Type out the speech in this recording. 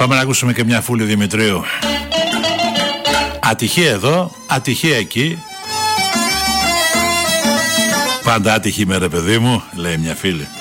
Πάμε να ακούσουμε και μια Φούλη Δημητρίου. Ατυχία εδώ, ατυχία εκεί. Πάντα άτυχη με ρε παιδί μου, λέει μια φίλη.